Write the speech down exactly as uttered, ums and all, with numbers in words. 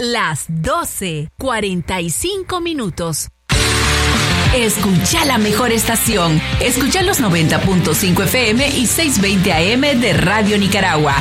Las doce, cuarenta y cinco minutos. Escucha la mejor estación. Escucha los noventa punto cinco F M y seiscientos veinte A M de Radio Nicaragua.